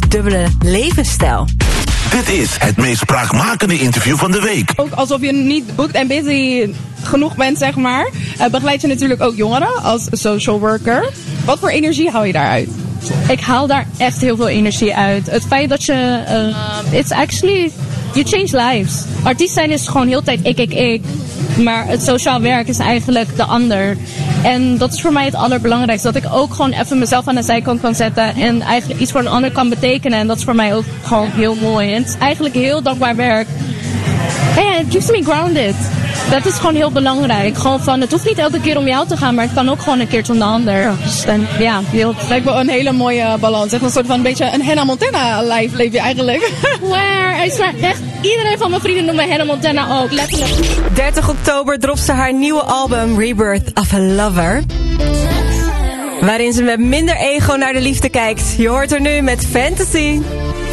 dubbele levensstijl. Dit is het meest spraakmakende interview van de week. Ook alsof je niet booked en busy genoeg bent, zeg maar. Begeleid je natuurlijk ook jongeren als social worker. Wat voor energie haal je daaruit? Ik haal daar echt heel veel energie uit. Het feit dat je... it's actually... You change lives. Artiest zijn is gewoon heel tijd ik. Maar het sociaal werk is eigenlijk de ander. En dat is voor mij het allerbelangrijkste. Dat ik ook gewoon even mezelf aan de zijkant kan zetten. En eigenlijk iets voor een ander kan betekenen. En dat is voor mij ook gewoon heel mooi. En het is eigenlijk heel dankbaar werk. En it keeps me grounded. Dat is gewoon heel belangrijk. Gewoon van, het hoeft niet elke keer om jou te gaan, maar het kan ook gewoon een keertje om de ander. Dus dan, ja, heel... Lijkt me een hele mooie balans. Echt een soort van een beetje een Hannah Montana life leef je eigenlijk. Where? Ik zweer echt, iedereen van mijn vrienden noemt me Hannah Montana ook, letterlijk. 30 oktober dropt ze haar nieuwe album Rebirth of a Lover. Waarin ze met minder ego naar de liefde kijkt. Je hoort haar nu met Fantasy.